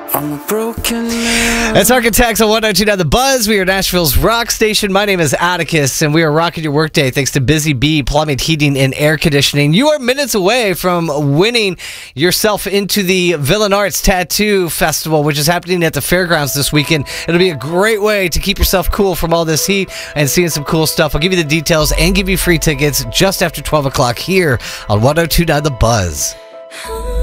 I'm a broken man. That's Architects on 102.9 The Buzz. We are Nashville's rock station. My name is Atticus, and we are rocking your workday thanks to Busy Bee Plumbing, Heating, and Air Conditioning. You are minutes away from winning yourself into the Villain Arts Tattoo Festival, which is happening at the fairgrounds this weekend. It'll be a great way to keep yourself cool from all this heat and seeing some cool stuff. I'll give you the details and give you free tickets just after 12 o'clock here on 102.9 The Buzz.